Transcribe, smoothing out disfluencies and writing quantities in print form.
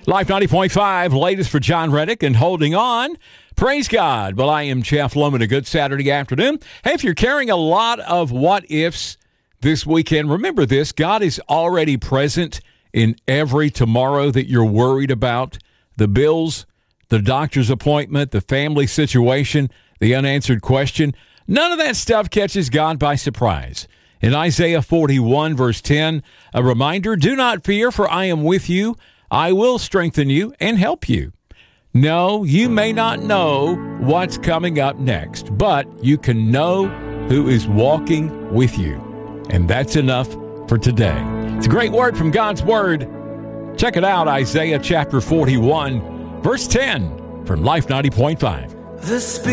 Life 90.5, latest for John Reddick and Holding On. Praise God. Well, I am Jeff Loman. A good Saturday afternoon. Hey, if you're carrying a lot of what-ifs this weekend, remember this. God is already present in every tomorrow that you're worried about. The bills, the doctor's appointment, the family situation, the unanswered question. None of that stuff catches God by surprise. In Isaiah 41, verse 10, a reminder, do not fear, for I am with you. I will strengthen you and help you. No, you may not know what's coming up next, but you can know who is walking with you. And that's enough for today. It's a great word from God's Word. Check it out, Isaiah chapter 41, verse 10 from Life 90.5.